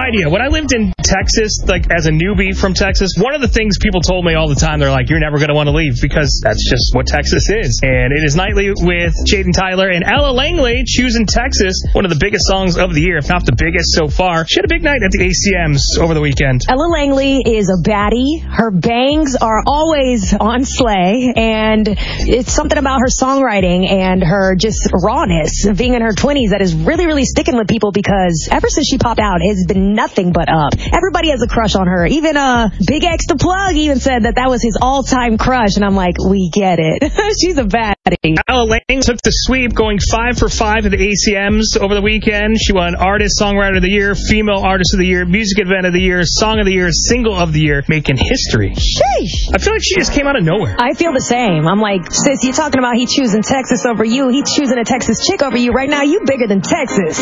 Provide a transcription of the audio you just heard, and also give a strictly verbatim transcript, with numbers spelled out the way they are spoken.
idea. When I lived in Texas, like as a newbie from Texas, one of the things people told me all the time, they're like, you're never going to want to leave because that's just what Texas is. And it is Nightly with Jaden Tyler and Ella Langley choosing Texas, one of the biggest songs of the year, if not the biggest so far. She had a big night at the A C Ms over the weekend. Ella Langley is a baddie. Her bangs are always on slay, and it's something about her songwriting and her just rawness of being in her twenties that is really, really sticking with people because ever since she popped out, it's been nothing but up. Everybody has a crush on her. Even uh, Big X the Plug even said that that was his all-time crush, and I'm like, we get it. She's a baddie. Ella Langley took the sweep, going five for five at the A C Ms over the weekend. She won Artist, Songwriter of the Year, Female Artist of the Year, Music Event of the Year, Song of the Year, Single of the Year, making history. Sheesh. I feel like she just came out of nowhere. I feel the same. I'm like, sis, you're talking about he choosing Texas over you. He choosing a Texas chick over you. Right now, you bigger than Texas.